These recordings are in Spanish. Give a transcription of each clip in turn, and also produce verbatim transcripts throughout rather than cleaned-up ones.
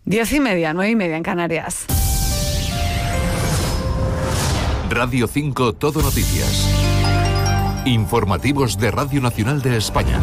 Diez y media, nueve y media en Canarias. Radio cinco Todo Noticias. Informativos de Radio Nacional de España.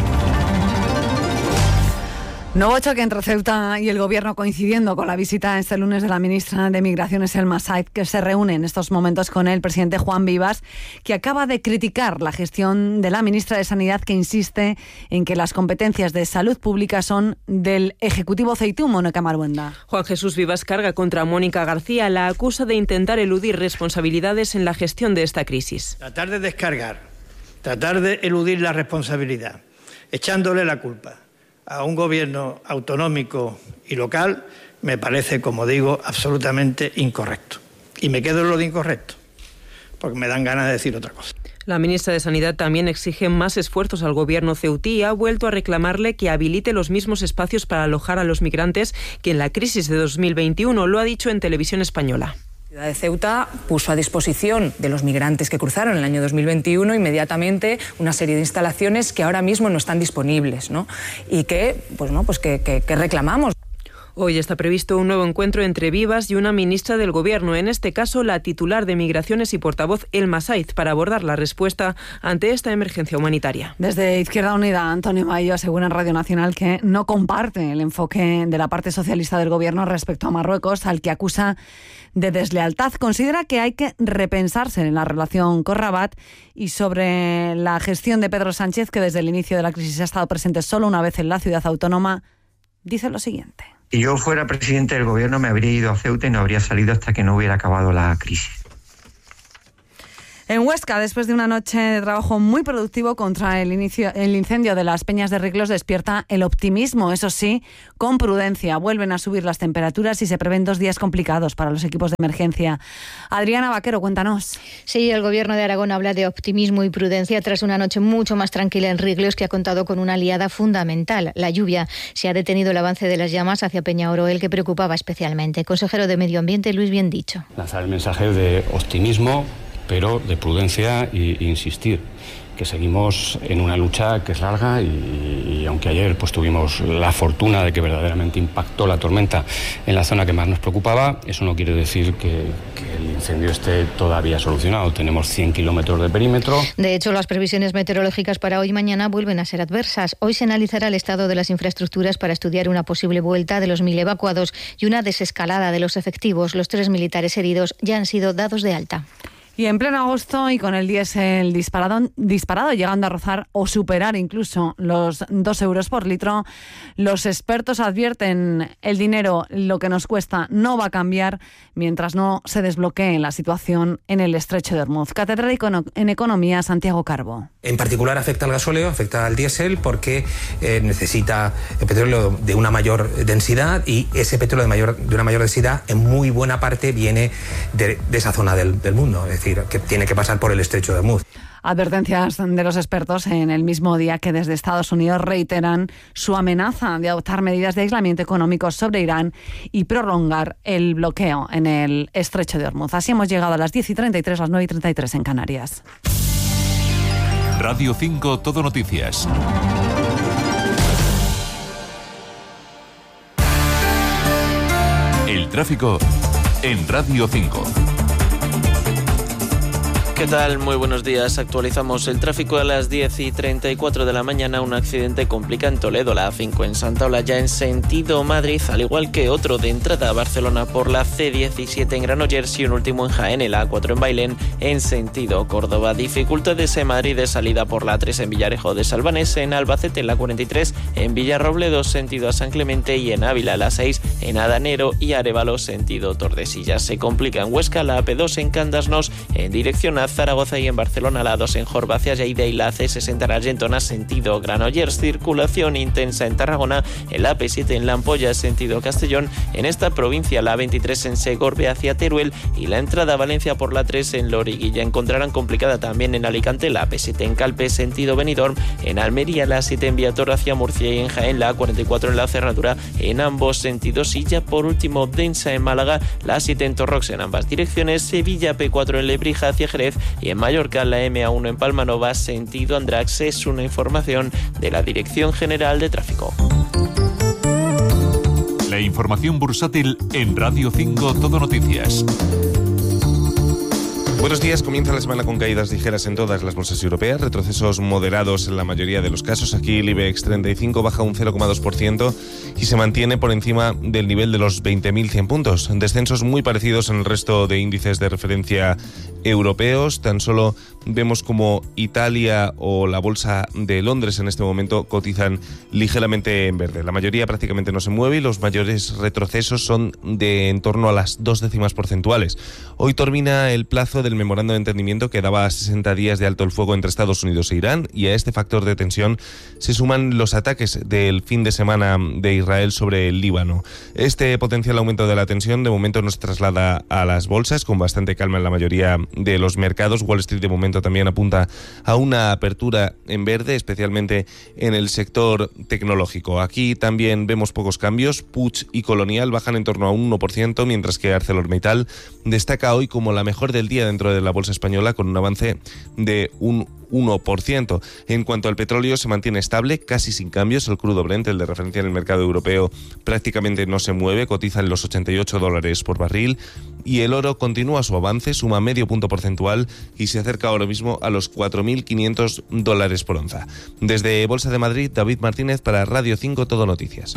Nuevo choque entre Ceuta y el Gobierno, coincidiendo con la visita este lunes de la ministra de Migraciones, Elma Said, que se reúne en estos momentos con el presidente Juan Vivas, que acaba de criticar la gestión de la ministra de Sanidad, que insiste en que las competencias de salud pública son del Ejecutivo ceutún. Mónica Marbuenda. Juan Jesús Vivas carga contra Mónica García, la acusa de intentar eludir responsabilidades en la gestión de esta crisis. Tratar de descargar, tratar de eludir la responsabilidad, echándole la culpa a un gobierno autonómico y local, me parece, como digo, absolutamente incorrecto. Y me quedo en lo de incorrecto, porque me dan ganas de decir otra cosa. La ministra de Sanidad también exige más esfuerzos al gobierno ceutí y ha vuelto a reclamarle que habilite los mismos espacios para alojar a los migrantes que en la crisis de dos mil veintiuno, lo ha dicho en Televisión Española. La ciudad de Ceuta puso a disposición de los migrantes que cruzaron en el año dos mil veintiuno inmediatamente una serie de instalaciones que ahora mismo no están disponibles, ¿no? Y que, pues no, pues que, que, que reclamamos. Hoy está previsto un nuevo encuentro entre Vivas y una ministra del Gobierno, en este caso la titular de Migraciones y portavoz Elma Said, para abordar la respuesta ante esta emergencia humanitaria. Desde Izquierda Unida, Antonio Mayo asegura en Radio Nacional que no comparte el enfoque de la parte socialista del Gobierno respecto a Marruecos, al que acusa de deslealtad. Considera que hay que repensarse en la relación con Rabat, y sobre la gestión de Pedro Sánchez, que desde el inicio de la crisis ha estado presente solo una vez en la ciudad autónoma, dice lo siguiente. Si yo fuera presidente del gobierno, me habría ido a Ceuta y no habría salido hasta que no hubiera acabado la crisis. En Huesca, después de una noche de trabajo muy productivo contra el, inicio, el incendio de las Peñas de Riclos, despierta el optimismo, eso sí, con prudencia. Vuelven a subir las temperaturas y se prevén dos días complicados para los equipos de emergencia. Adriana Vaquero, cuéntanos. Sí, el Gobierno de Aragón habla de optimismo y prudencia tras una noche mucho más tranquila en Riclos, que ha contado con una aliada fundamental, la lluvia. Se ha detenido el avance de las llamas hacia Peñaoroel, que preocupaba especialmente. Consejero de Medio Ambiente, Luis Biendicho. Lanzar el mensaje de optimismo, pero de prudencia e insistir que seguimos en una lucha que es larga y, y aunque ayer pues tuvimos la fortuna de que verdaderamente impactó la tormenta en la zona que más nos preocupaba, eso no quiere decir que, que el incendio esté todavía solucionado. Tenemos cien kilómetros de perímetro. De hecho, las previsiones meteorológicas para hoy y mañana vuelven a ser adversas. Hoy se analizará el estado de las infraestructuras para estudiar una posible vuelta de los mil evacuados y una desescalada de los efectivos. Los tres militares heridos ya han sido dados de alta. Y en pleno agosto y con el diésel disparado, disparado, llegando a rozar o superar incluso los dos euros por litro, los expertos advierten el dinero, lo que nos cuesta, no va a cambiar mientras no se desbloquee la situación en el estrecho de Hormuz. Catedrático en Economía, Santiago Carbo. En particular afecta al gasóleo, afecta al diésel porque eh, necesita el petróleo de una mayor densidad, y ese petróleo de, mayor, de una mayor densidad en muy buena parte viene de, de esa zona del, del mundo. Es decir, que tiene que pasar por el estrecho de Hormuz. Advertencias de los expertos en el mismo día que desde Estados Unidos reiteran su amenaza de adoptar medidas de aislamiento económico sobre Irán y prolongar el bloqueo en el estrecho de Hormuz. Así hemos llegado a las diez y treinta y tres, las nueve y treinta y tres en Canarias. Radio cinco Todo Noticias. El tráfico en Radio cinco. ¿Qué tal? Muy buenos días. Actualizamos el tráfico a las diez y treinta y cuatro de la mañana. Un accidente complica en Toledo, la A cinco en Santaola, ya en sentido Madrid, al igual que otro de entrada a Barcelona por la C diecisiete en Granollers y un último en Jaén, la A cuatro en Bailén, en sentido Córdoba. Dificultades en Madrid de salida por la A tres en Villarejo de Salvanés, en Albacete, en la cuarenta y tres en Villarrobledo, sentido a San Clemente, y en Ávila, la seis en Adanero y Arévalo, sentido Tordesillas. Se complica en Huesca, la A P dos en Candasnos, en dirección a Zaragoza, y en Barcelona la A dos en Jorba hacia Lleida y la C sesenta en Argentona sentido Granollers. Circulación intensa en Tarragona, el A P siete en La Ampolla sentido Castellón, en esta provincia la A veintitrés en Segorbe hacia Teruel y la entrada a Valencia por la tres en Loriguilla. Encontrarán complicada también en Alicante la A P siete en Calpe sentido Benidorm, en Almería la A siete en Viator hacia Murcia y en Jaén la A cuarenta y cuatro en la Cerradura en ambos sentidos, y ya por último densa en Málaga la A siete en Torrox en ambas direcciones, Sevilla P cuatro en Lebrija hacia Jerez y en Mallorca la M A uno en Palmanova sentido Andrax. Es una información de la Dirección General de Tráfico. La información bursátil en Radio cinco Todo Noticias. Buenos días, comienza la semana con caídas ligeras en todas las bolsas europeas, retrocesos moderados en la mayoría de los casos. Aquí el IBEX treinta y cinco baja un cero coma dos por ciento y se mantiene por encima del nivel de los veinte mil cien puntos. Descensos muy parecidos en el resto de índices de referencia europeos. Tan solo vemos como Italia o la bolsa de Londres en este momento cotizan ligeramente en verde. La mayoría prácticamente no se mueve y los mayores retrocesos son de en torno a las dos décimas porcentuales. Hoy termina el plazo del memorando de entendimiento que daba sesenta días de alto el fuego entre Estados Unidos e Irán, y a este factor de tensión se suman los ataques del fin de semana de Israel sobre el Líbano. Este potencial aumento de la tensión de momento nos traslada a las bolsas con bastante calma en la mayoría de los mercados. Wall Street de momento también apunta a una apertura en verde, especialmente en el sector tecnológico. Aquí también vemos pocos cambios. Puig y Colonial bajan en torno a un uno por ciento, mientras que ArcelorMittal destaca hoy como la mejor del día dentro de la bolsa española con un avance de un uno por ciento. En cuanto al petróleo, se mantiene estable, casi sin cambios. El crudo Brent, el de referencia en el mercado europeo, prácticamente no se mueve, cotiza en los ochenta y ocho dólares por barril. Y el oro continúa su avance, suma medio punto porcentual y se acerca ahora mismo a los cuatro mil quinientos dólares por onza. Desde Bolsa de Madrid, David Martínez para Radio cinco Todo Noticias.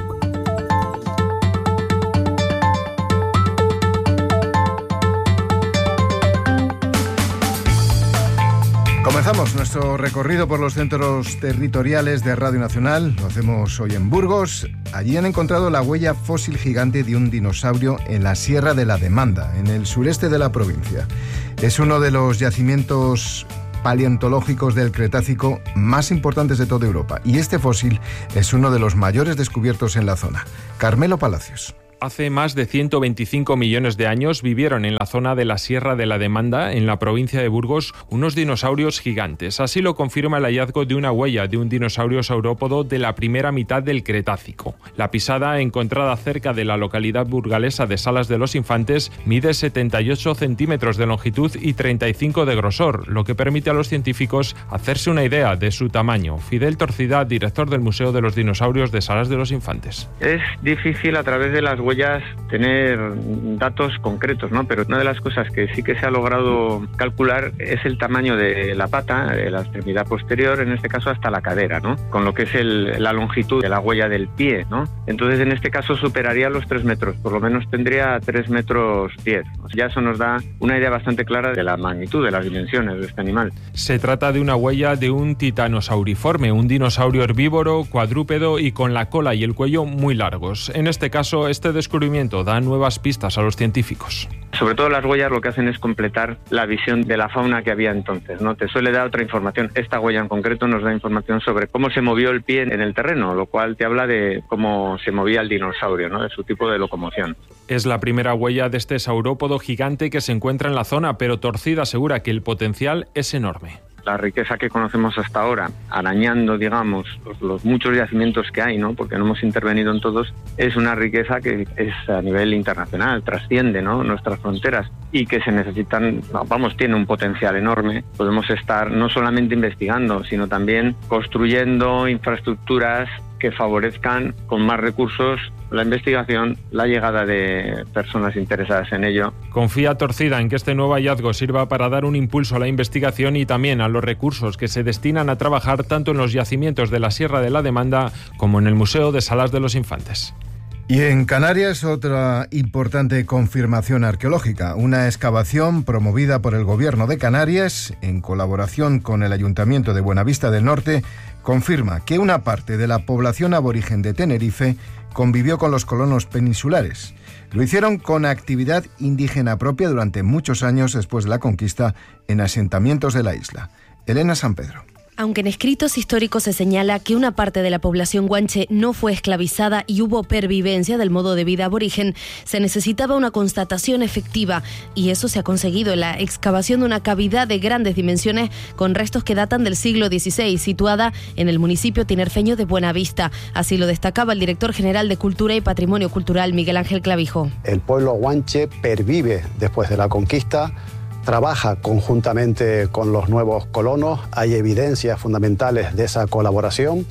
Comenzamos nuestro recorrido por los centros territoriales de Radio Nacional. Lo hacemos hoy en Burgos. Allí han encontrado la huella fósil gigante de un dinosaurio en la Sierra de la Demanda, en el sureste de la provincia. Es uno de los yacimientos paleontológicos del Cretácico más importantes de toda Europa, y este fósil es uno de los mayores descubiertos en la zona. Carmelo Palacios. Hace más de ciento veinticinco millones de años vivieron en la zona de la Sierra de la Demanda, en la provincia de Burgos, unos dinosaurios gigantes. Así lo confirma el hallazgo de una huella de un dinosaurio saurópodo de la primera mitad del Cretácico. La pisada, encontrada cerca de la localidad burgalesa de Salas de los Infantes, mide setenta y ocho centímetros de longitud y treinta y cinco de grosor, lo que permite a los científicos hacerse una idea de su tamaño. Fidel Torcida, director del Museo de los Dinosaurios de Salas de los Infantes. Es difícil a través de las huellas tener datos concretos, ¿no? Pero una de las cosas que sí que se ha logrado calcular es el tamaño de la pata, de la extremidad posterior, en este caso hasta la cadera, ¿no? Con lo que es el, la longitud de la huella del pie, ¿no? Entonces, en este caso superaría los tres metros, por lo menos tendría tres metros diez. O sea, ya eso nos da una idea bastante clara de la magnitud, de las dimensiones de este animal. Se trata de una huella de un titanosauriforme, un dinosaurio herbívoro, cuadrúpedo y con la cola y el cuello muy largos. En este caso, este descubrimiento da nuevas pistas a los científicos. Sobre todo las huellas lo que hacen es completar la visión de la fauna que había entonces, ¿no? Te suele dar otra información. Esta huella en concreto nos da información sobre cómo se movió el pie en el terreno, lo cual te habla de cómo se movía el dinosaurio, ¿no? De su tipo de locomoción. Es la primera huella de este saurópodo gigante que se encuentra en la zona, pero Torcida asegura que el potencial es enorme. La riqueza que conocemos hasta ahora, arañando, digamos, los, los muchos yacimientos que hay, ¿no? Porque no hemos intervenido en todos, es una riqueza que es a nivel internacional, trasciende, ¿no? Nuestras fronteras y que se necesitan, vamos, tiene un potencial enorme. Podemos estar no solamente investigando, sino también construyendo infraestructuras que favorezcan con más recursos la investigación, la llegada de personas interesadas en ello. Confía Torcida en que este nuevo hallazgo sirva para dar un impulso a la investigación y también a los recursos que se destinan a trabajar tanto en los yacimientos de la Sierra de la Demanda como en el Museo de Salas de los Infantes. Y en Canarias, otra importante confirmación arqueológica, una excavación promovida por el Gobierno de Canarias, en colaboración con el Ayuntamiento de Buenavista del Norte, confirma que una parte de la población aborigen de Tenerife convivió con los colonos peninsulares. Lo hicieron con actividad indígena propia durante muchos años después de la conquista en asentamientos de la isla. Elena San Pedro. Aunque en escritos históricos se señala que una parte de la población guanche no fue esclavizada y hubo pervivencia del modo de vida aborigen, se necesitaba una constatación efectiva y eso se ha conseguido en la excavación de una cavidad de grandes dimensiones con restos que datan del siglo dieciséis, situada en el municipio tinerfeño de Buenavista. Así lo destacaba el director general de Cultura y Patrimonio Cultural, Miguel Ángel Clavijo. El pueblo guanche pervive después de la conquista, trabaja conjuntamente con los nuevos colonos, hay evidencias fundamentales de esa colaboración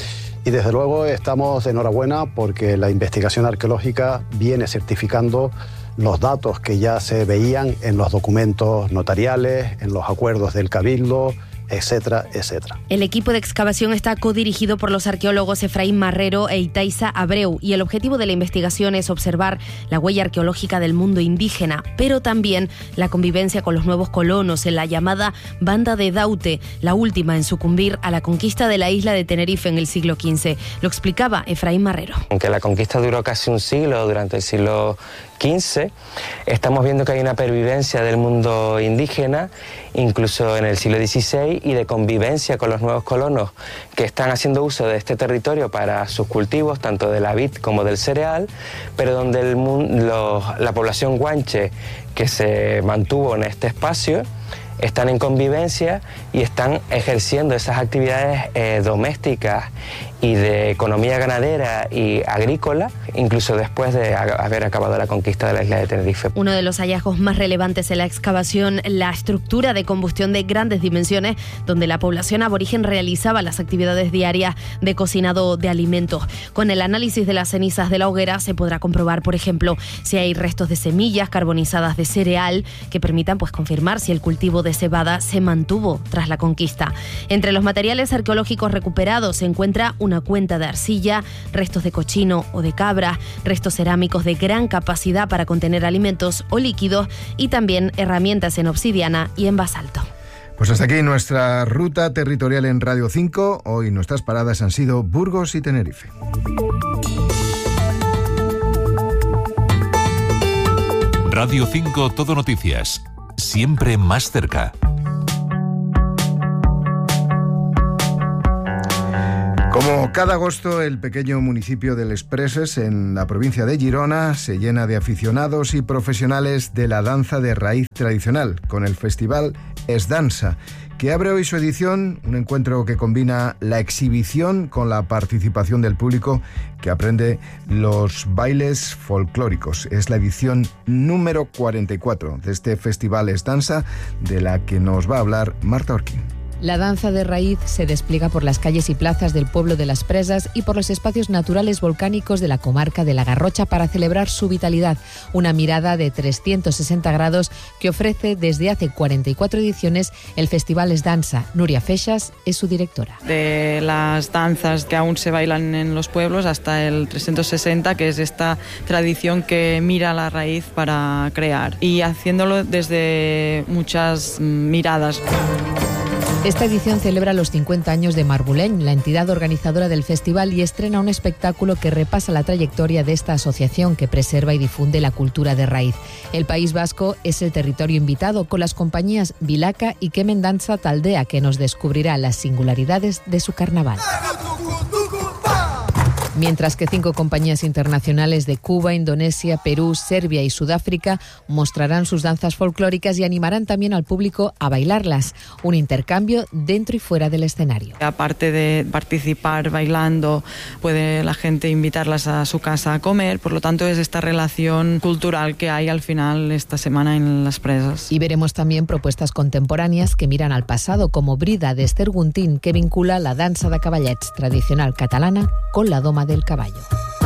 Y desde luego estamos de enhorabuena porque la investigación arqueológica viene certificando los datos que ya se veían en los documentos notariales, en los acuerdos del Cabildo, etcétera, etcétera. El equipo de excavación está codirigido por los arqueólogos Efraín Marrero e Itaiza Abreu y el objetivo de la investigación es observar la huella arqueológica del mundo indígena, pero también la convivencia con los nuevos colonos en la llamada Banda de Daute, la última en sucumbir a la conquista de la isla de Tenerife en el siglo quince. Lo explicaba Efraín Marrero. Aunque la conquista duró casi un siglo, durante el siglo quince, estamos viendo que hay una pervivencia del mundo indígena, incluso en el siglo dieciséis, y de convivencia con los nuevos colonos que están haciendo uso de este territorio para sus cultivos, tanto de la vid como del cereal, pero donde el mundo, los, la población guanche que se mantuvo en este espacio están en convivencia y están ejerciendo esas actividades eh, domésticas y de economía ganadera y agrícola, incluso después de haber acabado la conquista de la isla de Tenerife. Uno de los hallazgos más relevantes en la excavación, la estructura de combustión de grandes dimensiones, donde la población aborigen realizaba las actividades diarias de cocinado de alimentos. Con el análisis de las cenizas de la hoguera se podrá comprobar, por ejemplo, si hay restos de semillas carbonizadas de cereal que permitan pues confirmar si el cultivo de cebada se mantuvo tras la conquista. Entre los materiales arqueológicos recuperados se encuentra una cuenta de arcilla, restos de cochino o de cabra, restos cerámicos de gran capacidad para contener alimentos o líquidos y también herramientas en obsidiana y en basalto. Pues hasta aquí nuestra ruta territorial en Radio cinco. Hoy nuestras paradas han sido Burgos y Tenerife. Radio cinco Todo Noticias. Siempre más cerca. Como cada agosto, el pequeño municipio del Expreses, en la provincia de Girona, se llena de aficionados y profesionales de la danza de raíz tradicional, con el festival Es Dansa, que abre hoy su edición, un encuentro que combina la exhibición con la participación del público que aprende los bailes folclóricos. Es la edición número cuarenta y cuatro de este festival Es Dansa, de la que nos va a hablar Marta Orquín. La danza de raíz se despliega por las calles y plazas del pueblo de Las Presas y por los espacios naturales volcánicos de la comarca de La Garrocha para celebrar su vitalidad. Una mirada de trescientos sesenta grados que ofrece desde hace cuarenta y cuatro ediciones el Festival Es Dansa. Nuria Feixas es su directora. De las danzas que aún se bailan en los pueblos hasta el trescientos sesenta, que es esta tradición que mira la raíz para crear y haciéndolo desde muchas miradas. Esta edición celebra los cincuenta años de Marbuleny, la entidad organizadora del festival, y estrena un espectáculo que repasa la trayectoria de esta asociación que preserva y difunde la cultura de raíz. El País Vasco es el territorio invitado, con las compañías Vilaca y Kemen Danza Taldea, que nos descubrirá las singularidades de su carnaval. Mientras que cinco compañías internacionales de Cuba, Indonesia, Perú, Serbia y Sudáfrica mostrarán sus danzas folclóricas y animarán también al público a bailarlas. Un intercambio dentro y fuera del escenario. Aparte de participar bailando, puede la gente invitarlas a su casa a comer. Por lo tanto, es esta relación cultural que hay al final esta semana en Las Presas. Y veremos también propuestas contemporáneas que miran al pasado, como Brida de Esther Guntín, que vincula la dansa de cavallets tradicional catalana con la doma del caballo.